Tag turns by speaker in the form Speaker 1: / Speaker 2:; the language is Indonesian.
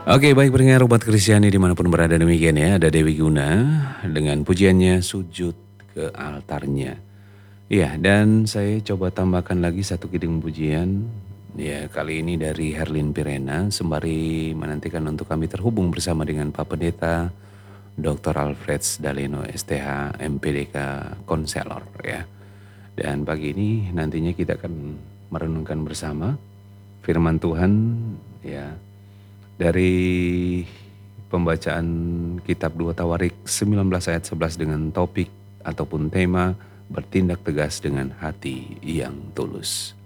Speaker 1: Oke, baik pendengar umat Kristiani dimanapun berada demikian ya, ada Dewi Guna dengan pujiannya sujud ke altarnya. Iya, dan saya coba tambahkan lagi satu kidung pujian, ya kali ini dari Herlin Pirena, sembari menantikan untuk kami terhubung bersama dengan Pak Pendeta Dr. Alfred Daleno STH MPDK Konselor ya. Dan pagi ini nantinya kita akan merenungkan bersama firman Tuhan ya dari pembacaan kitab 2 Tawarik 19 ayat 11 dengan topik ataupun tema bertindak tegas dengan hati yang tulus.